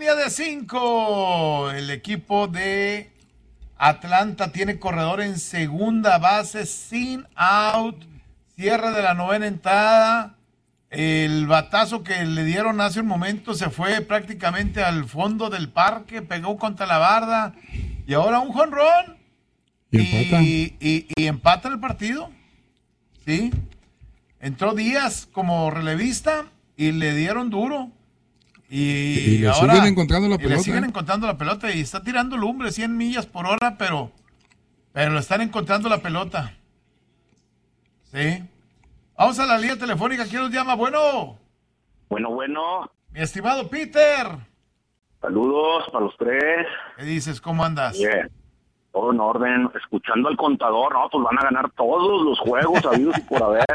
línea de 5. El equipo de Atlanta tiene corredor en segunda base, sin out. Cierre de la novena entrada. El batazo que le dieron hace un momento se fue prácticamente al fondo del parque, pegó contra la barda y ahora un jonrón. Y empata el partido. Sí. Entró Díaz como relevista y le dieron duro. Y le ahora siguen encontrando la pelota. Le siguen encontrando la pelota y está tirando lumbre 100 millas por hora, pero le están encontrando la pelota. Sí. Vamos a la línea telefónica. ¿Quién nos llama? Bueno. Mi estimado Peter. Saludos para los tres. ¿Qué dices? ¿Cómo andas? Bien. Todo en orden. Escuchando al contador, no, pues van a ganar todos los juegos habidos y por haber.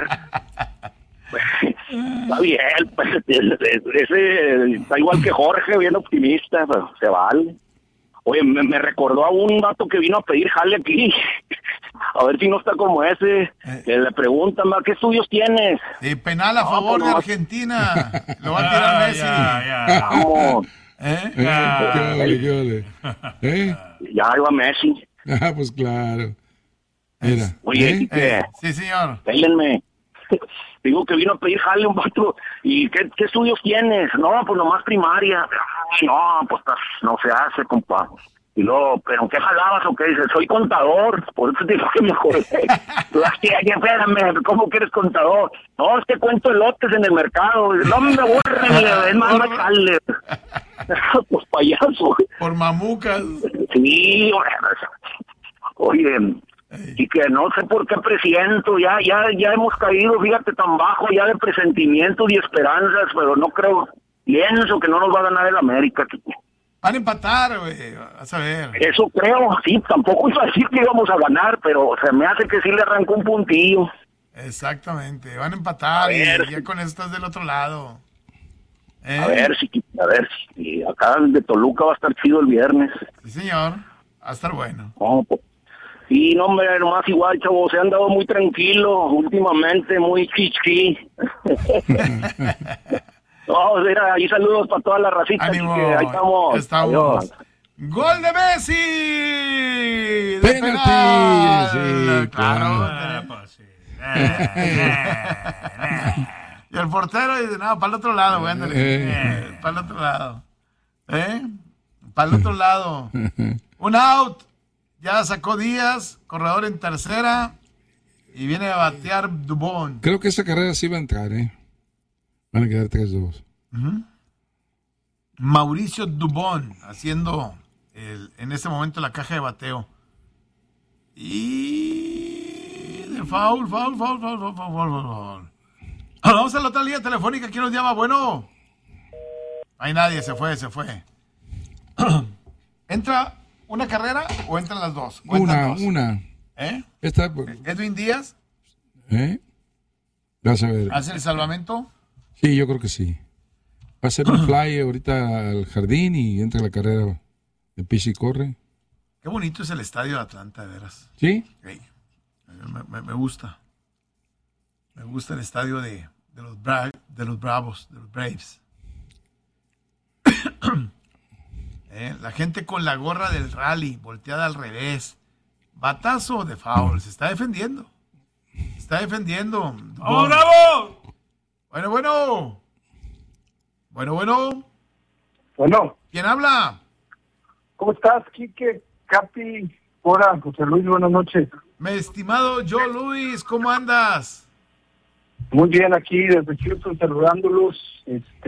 Está bien, pues, ese está igual que Jorge, bien optimista, pero se vale. Oye, me recordó a un vato que vino a pedir jale aquí. A ver si no está como ese. Que le preguntan, ¿qué estudios tienes? Sí, penal a favor de Argentina. Lo va a tirar Messi. Vamos. ¿Qué vale? Ya iba Messi. Ah, pues claro. Mira. Oye, sí, señor. Pélenme. Digo que vino a pedir jale un vato. ¿Y qué estudios tienes? No, pues nomás primaria. Ay, no, pues no se hace, compa. Y luego, ¿pero en qué jalabas o qué? Dice, soy contador. Por eso te digo que me acordé. Espérame, ¿cómo que eres contador? No, es que cuento elotes en el mercado. No me borren, es más jale. Pues payaso. Por mamucas. Sí, oye, y que no sé por qué presiento, ya hemos caído, fíjate, tan bajo ya de presentimientos y esperanzas, pero no creo, pienso que no nos va a ganar el América. Van a empatar, güey, vas a ver. Eso creo, sí, tampoco iba a decir que íbamos a ganar, pero se me hace que sí le arrancó un puntillo. Exactamente, van a empatar y ya con eso estás del otro lado. A ver si acá el de Toluca va a estar chido el viernes. Sí, señor, va a estar bueno. No, pues, sí, no, hombre, nomás igual, chavo, se han dado muy tranquilo últimamente, muy chichi. No, mira, ahí saludos para toda la racita. ¡Ánimo! Ahí estamos. Adiós. ¡Gol de Messi! ¡Penalti! Sí, claro. Pues sí. Y el portero dice, no, para el otro lado, güey, ándale. Para el otro lado. Para el otro lado. Un out. Ya sacó Díaz, corredor en tercera. Y viene a batear Dubón. Creo que esa carrera sí va a entrar, Van a quedar 3-2. Mauricio Dubón haciendo en este momento la caja de bateo. Y de foul. Vamos a la otra línea telefónica. ¿Quién nos llama? Bueno. Hay nadie, se fue. ¿Entra una carrera o entran las dos? Una. ¿Edwin Díaz? Vas a ver. ¿Hace el salvamento? Sí, yo creo que sí. Va a ser un fly ahorita al jardín y entra la carrera de pisa y corre. Qué bonito es el estadio de Atlanta, de veras. ¿Sí? Sí. Me gusta. Me gusta el estadio de los Bravos, de los Braves. La gente con la gorra del rally, volteada al revés. Batazo de foul, se está defendiendo. ¡Vamos, Bravo! Bueno. ¿Quién habla? ¿Cómo estás, Quique? Capi, hola, José Luis, buenas noches. Mi estimado Joe Luis, ¿cómo andas? Muy bien, aquí desde Houston saludándolos.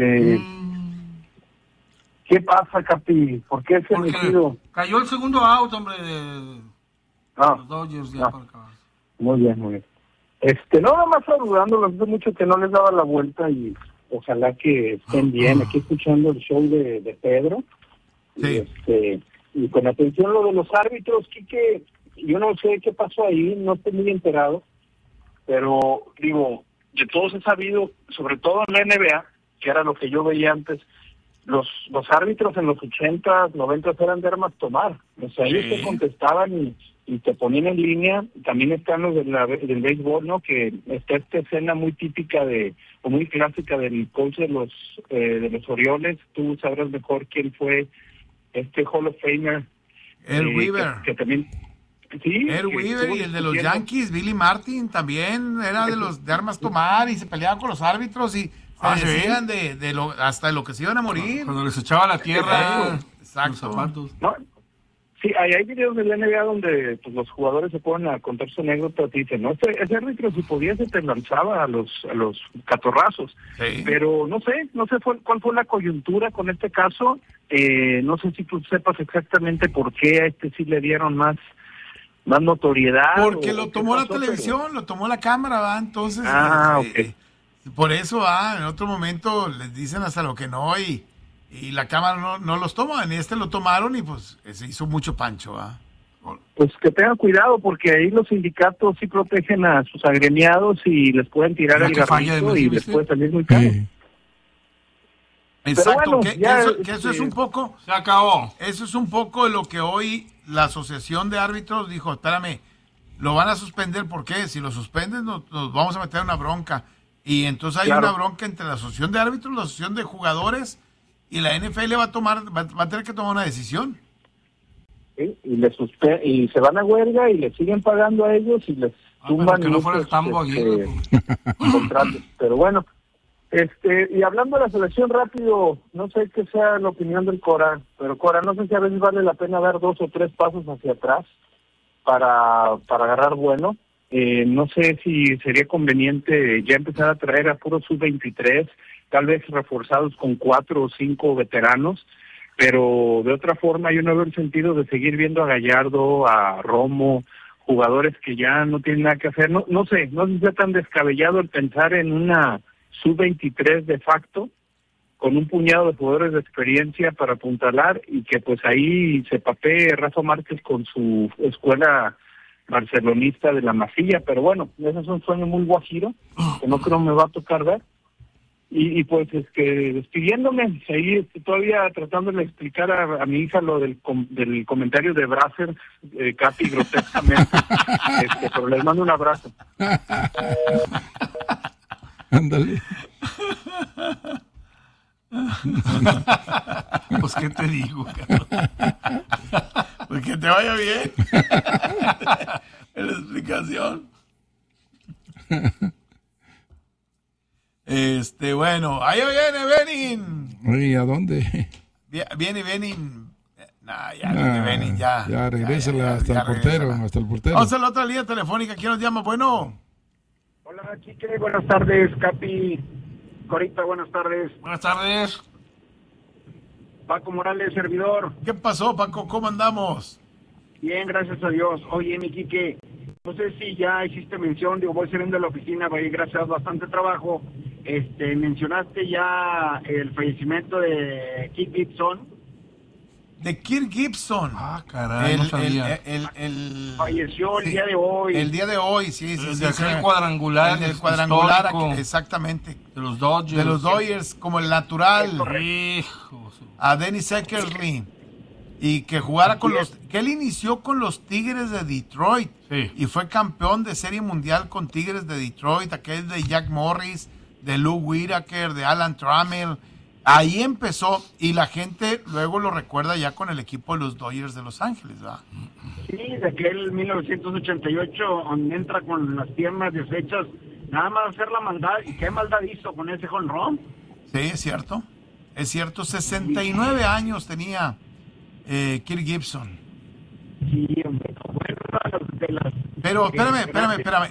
¿Qué pasa, Capi? ¿Por qué se ha metido? Cayó el segundo out, hombre, de los Dodgers ya para acabar. Muy bien. Nada más saludándolos, hace mucho que no les daba la vuelta y ojalá que estén bien. Aquí escuchando el show de Pedro. Sí. Y con atención lo de los árbitros, Quique, yo no sé qué pasó ahí, no estoy muy enterado, pero digo, de todos he sabido, sobre todo en la NBA, que era lo que yo veía antes, los árbitros en los 80s, 90s eran de armas tomar. O sea, ellos te contestaban y te ponían en línea. También están los del béisbol, ¿no? Que está esta escena muy típica o muy clásica del coach de los Orioles. Tú sabrás mejor quién fue este Hall of Famer. Earl Weaver. Que también... Sí, Earl Weaver, y el de los Yankees, Billy Martin, también era de armas tomar y se peleaban con los árbitros y se decían hasta de lo que se iban a morir. Cuando les echaba la tierra, exacto. los zapatos. No, sí, hay videos de la NBA donde pues, los jugadores se ponen a contar su anécdota y dicen, no, ese árbitro si podía se te lanzaba a los catorrazos. Sí. Pero no sé cuál fue la coyuntura con este caso. No sé si tú sepas exactamente por qué a este sí le dieron más notoriedad. Porque lo tomó la televisión, lo tomó la cámara, ¿va? Entonces, ok. Por eso, en otro momento les dicen hasta lo que no y la cámara no los toma. En lo tomaron y pues se hizo mucho pancho, ¿va? Pues que tengan cuidado porque ahí los sindicatos sí protegen a sus agremiados y les pueden tirar el garrito y les puede salir muy caro. Sí. Exacto, bueno, que eso es un poco... Se acabó. Eso es un poco de lo que hoy la Asociación de Árbitros dijo, espérame, lo van a suspender, ¿por qué? Si lo suspenden nos vamos a meter en una bronca. Y entonces hay una bronca entre la Asociación de Árbitros, la Asociación de Jugadores y la NFL va a tener que tomar una decisión. Sí, y se van a huelga y les siguen pagando a ellos y les tumban que no fuera el tambo aquí. Contratos. Pero bueno, y hablando de la selección rápido, no sé qué sea la opinión del Cora, pero Cora, no sé si a veces vale la pena dar 2 o 3 pasos hacia atrás para agarrar vuelo. No sé si sería conveniente ya empezar a traer a puros sub-23, tal vez reforzados con 4 o 5 veteranos, pero de otra forma yo no veo el sentido de seguir viendo a Gallardo, a Romo, jugadores que ya no tienen nada que hacer. No sé si sea tan descabellado el pensar en una sub-23 de facto, con un puñado de jugadores de experiencia para apuntalar y que pues ahí se papee Rafa Márquez con su escuela barcelonista de la Masilla, pero bueno, ese es un sueño muy guajiro, que no creo me va a tocar ver. Y pues despidiéndome, ahí todavía tratando de explicar a mi hija lo del comentario de Brasser, Capi, grotescamente, pero les mando un abrazo. Ándale. Pues, ¿qué te digo, cabrón? Pues que te vaya bien. En la explicación. Bueno, ahí viene Benin. Oye, ¿a dónde? Viene Benin. Viene Benin, ya. Ya, regrésala hasta el portero. Vamos a la otra línea telefónica. ¿Quién nos llama? Bueno. Hola, Quique, buenas tardes. Capi, Corita, buenas tardes. Buenas tardes. Paco Morales, servidor. ¿Qué pasó, Paco? ¿Cómo andamos? Bien, gracias a Dios. Oye, mi Quique, no sé si ya hiciste mención, voy saliendo de la oficina, gracias a bastante trabajo. Mencionaste ya el fallecimiento de Kirk Gibson. De Kirk Gibson. Ah, caray, no sabía. Falleció el día de hoy. El día de hoy, sí. El cuadrangular. El cuadrangular, exactamente. De los Dodgers. De los Dodgers, como el natural. Hijo. A Dennis Eckersley. Y que jugara que él inició con los Tigres de Detroit. Sí. Y fue campeón de Serie Mundial con Tigres de Detroit. Aquel de Jack Morris, de Lou Whitaker, de Alan Trammell. Ahí empezó y la gente luego lo recuerda ya con el equipo de los Dodgers de Los Ángeles, ¿verdad? Sí, de aquel 1988, donde entra con las piernas deshechas, nada más hacer la maldad. ¿Y qué maldad hizo con ese jonrón? Sí, es cierto. 69 años tenía Kirk Gibson. Sí, hombre, Pero espérame.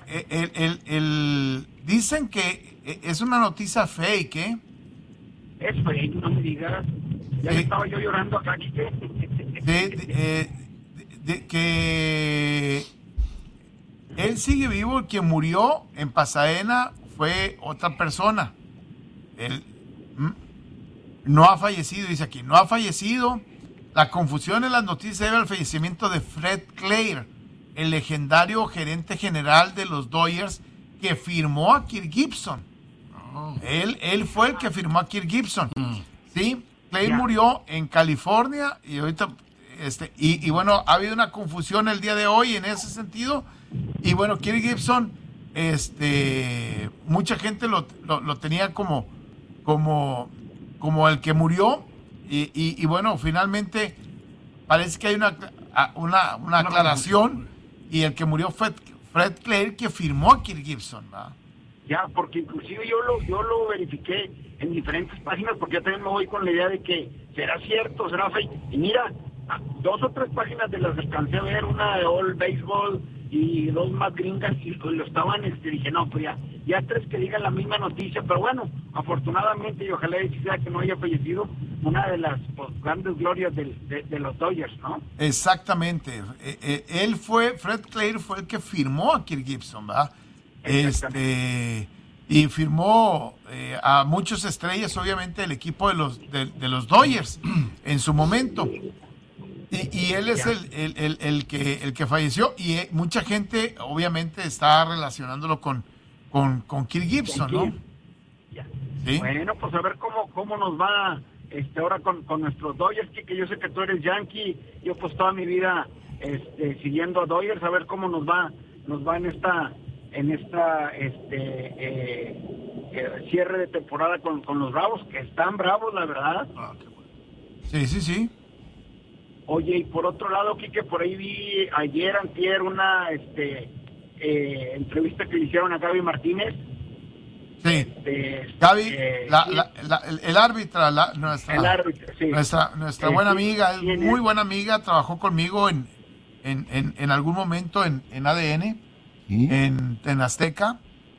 Dicen que es una noticia fake, ¿eh? Es fake, no me digas. Ya estaba yo llorando acá, Quique. Que él sigue vivo. El que murió en Pasadena fue otra persona. Él no ha fallecido, dice aquí. No ha fallecido. La confusión en las noticias debe al fallecimiento de Fred Clair, el legendario gerente general de los Dodgers que firmó a Kirk Gibson. Él fue el que firmó a Kirk Gibson. ¿Sí? Clair murió en California y ahorita, y bueno, ha habido una confusión el día de hoy en ese sentido. Y bueno, Kirk Gibson, mucha gente lo tenía como el que murió. Y bueno, finalmente parece que hay una aclaración. Y el que murió fue Fred Clair, que firmó a Kirk Gibson, ¿verdad? Ya, porque inclusive yo lo verifiqué en diferentes páginas, porque yo también me voy con la idea de que será cierto, será fake. Y mira, 2 o 3 páginas de las alcancé a ver, una de All Baseball y 2 más gringas, y lo estaban, dije, no, pues ya 3 que digan la misma noticia, pero bueno, afortunadamente, y ojalá sea que no haya fallecido, una de las grandes glorias de los Dodgers, ¿no? Exactamente. Fred Clair fue el que firmó a Kirk Gibson, ¿verdad? Y firmó a muchas estrellas, obviamente, el equipo de los Dodgers en su momento. Y él es el que falleció, y mucha gente obviamente está relacionándolo con Kirk Gibson, ¿no? ¿Sí? Bueno, pues a ver cómo nos va ahora con nuestros Dodgers, que yo sé que tú eres Yankee, yo pues toda mi vida siguiendo a Dodgers, a ver cómo nos va en esta cierre de temporada con los Bravos, que están bravos, la verdad. Sí. Oye, y por otro lado, Quique, por ahí vi antier una entrevista que le hicieron a Gaby Martínez. Sí. Gaby, el árbitro, sí. Nuestra buena amiga, muy buena amiga, trabajó conmigo en algún momento en ADN, en Azteca.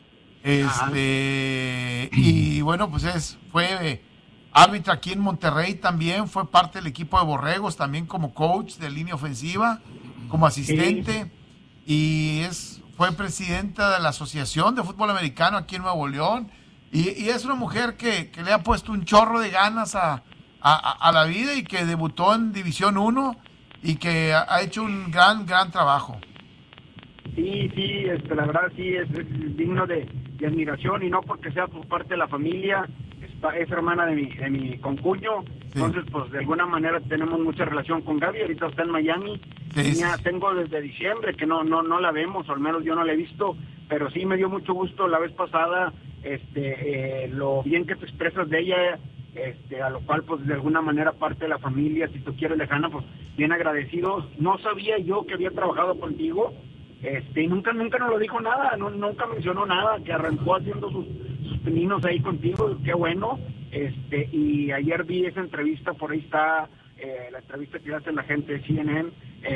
Y bueno, pues fue árbitra aquí en Monterrey también, fue parte del equipo de Borregos, también como coach de línea ofensiva, como asistente, y fue presidenta de la Asociación de Fútbol Americano aquí en Nuevo León, y es una mujer que le ha puesto un chorro de ganas a la vida, y que debutó en División 1 y que ha hecho un gran trabajo. Sí, la verdad sí es digno de admiración, y no porque sea por parte de la familia. Es hermana de mi concuño, entonces pues de alguna manera tenemos mucha relación con Gaby. Ahorita está en Miami. Tengo desde diciembre que no la vemos, o al menos yo no la he visto, pero sí me dio mucho gusto la vez pasada lo bien que te expresas de ella, a lo cual pues de alguna manera parte de la familia, si tú quieres lejana, pues bien agradecidos. No sabía yo que había trabajado contigo, y nunca nos lo dijo nada, nunca mencionó nada, que arrancó haciendo sus pininos ahí contigo, qué bueno. Y ayer vi esa entrevista, por ahí está la entrevista que hace la gente de CNN,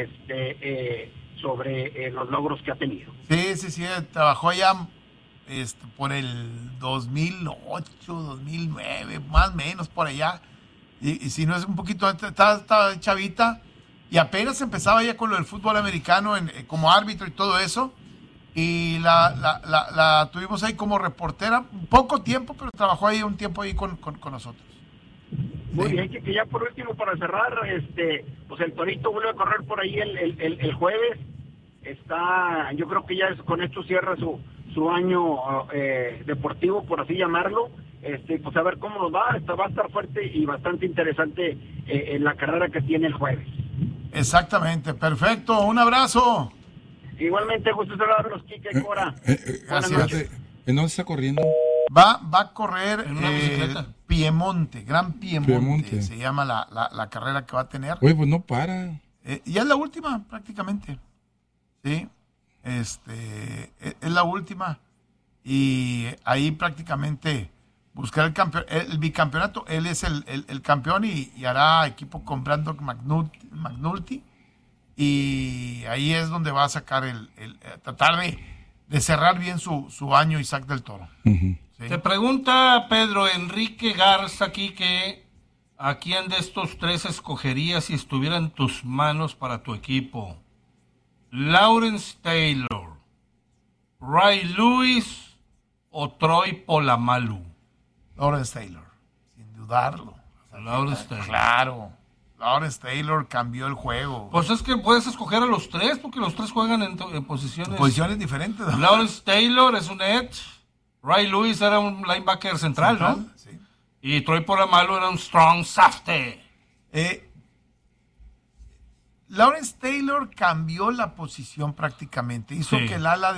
sobre los logros que ha tenido. Sí, trabajó ya por el 2008, 2009, más o menos por allá, y si no es un poquito antes, estaba chavita, y apenas empezaba ya con lo del fútbol americano como árbitro y todo eso. Y la tuvimos ahí como reportera poco tiempo, pero trabajó ahí un tiempo ahí con nosotros. Muy bien, que ya por último, para cerrar, pues el Torito vuelve a correr por ahí el jueves. Yo creo que ya con esto cierra su año deportivo, por así llamarlo. Pues a ver cómo nos va. Va a estar fuerte y bastante interesante en la carrera que tiene el jueves. Exactamente, perfecto, un abrazo. Igualmente, gusto saludarlos, Quique, Cora. Buenas noches. ¿En dónde está corriendo? Va a correr Piemonte, Gran Piemonte, se llama la carrera que va a tener. Oye, pues no para. Ya es la última, prácticamente. Sí, es la última. Y ahí prácticamente buscar el bicampeonato. Él es el campeón y hará equipo con Brandon McNulty. Y ahí es donde va a sacar tratar de cerrar bien su año Isaac del Toro. Uh-huh. ¿Sí? Te pregunta Pedro Enrique Garza aquí que ¿a quién de estos 3 escogerías si estuviera en tus manos para tu equipo? ¿Lawrence Taylor, Ray Lewis o Troy Polamalu? Lawrence Taylor, sin dudarlo. Lawrence Taylor. Claro. Lawrence Taylor cambió el juego. Pues es que puedes escoger a los 3 porque los 3 juegan en posiciones diferentes, ¿no? Lawrence Taylor es un edge, Ray Lewis era un linebacker central, ¿no? Sí. Y Troy Polamalu era un strong safety. Lawrence Taylor cambió la posición prácticamente. Hizo Sí. que el ala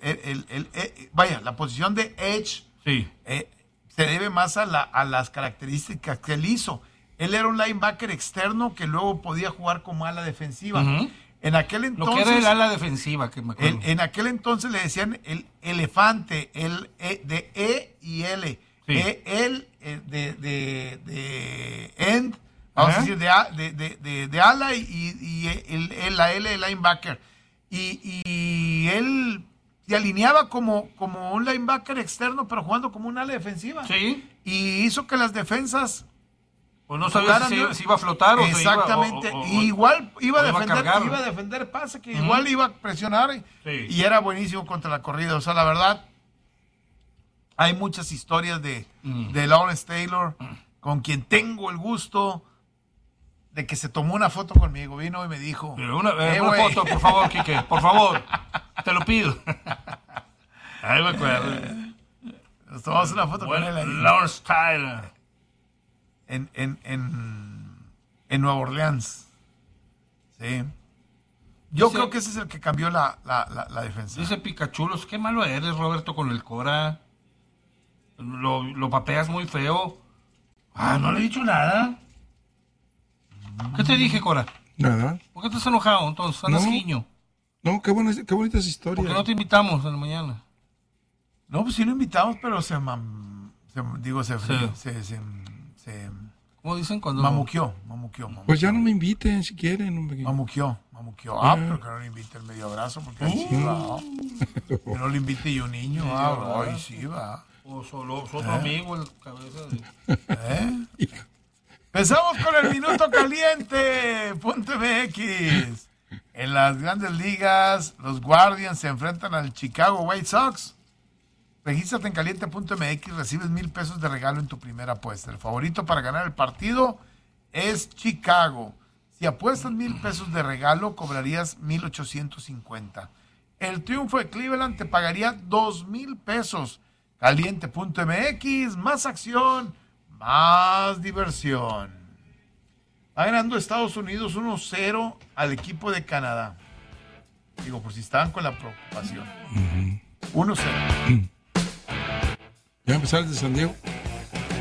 la posición de edge Sí. se debe más a las características que él hizo. Él era un linebacker externo que luego podía jugar como ala defensiva. Ujú. En aquel Lo entonces, que era el ala defensiva, que me acuerdo. en aquel entonces le decían el elefante, de E y L. Sí. El de end, vamos a decir, de ala y la L, el linebacker. Y él se alineaba como un linebacker externo, pero jugando como un ala defensiva. Sí. Y hizo que las defensas... Pues no sabía si iba a flotar o exactamente. se iba, igual iba a o defender, cargar. a defender pase, que igual iba a presionar Sí. y era buenísimo contra la corrida. O sea, la verdad, hay muchas historias de Lawrence Taylor, con quien tengo el gusto de que se tomó una foto conmigo. Vino y me dijo, Pero una güey. foto, por favor, Quique, por favor, te lo pido. Ahí me acuerdo. Nos tomamos una foto con él ahí. Lawrence Taylor. En Nueva Orleans. Sí. Yo Dice- creo que ese es el que cambió la defensa. Dice Picachulos, qué malo eres, Roberto, con el Cora. Lo pateas muy feo. Ah, no le he dicho nada. ¿Qué te dije, Cora? Nada. ¿Por qué estás enojado? Entonces, andas No. guiño. No, qué bonitas ¿Por historias. qué no te invitamos en la mañana? No, pues sí lo invitamos, pero se ¿Cómo dicen cuando...? mamuqueó. Pues ya no me inviten si quieren. hombre. Mamuqueó. Pero que no le invite el medio abrazo, porque ahí sí va. Que no le invite yo niño. Ay, sí va. O solo otro amigo, el cabeza de... Empezamos con el minuto caliente. .mx. En las grandes ligas, los Guardians se enfrentan al Chicago White Sox. Regístrate en caliente.mx, recibes $1,000 de regalo en tu primera apuesta. El favorito para ganar el partido es Chicago. Si apuestas $1,000 de regalo, cobrarías 1,850. El triunfo de Cleveland te pagaría $2,000. Caliente.mx, más acción, más diversión. Va ganando Estados Unidos 1-0 al equipo de Canadá. Digo, por si estaban con la preocupación. 1-0. ¿Ya empezaron de San Diego?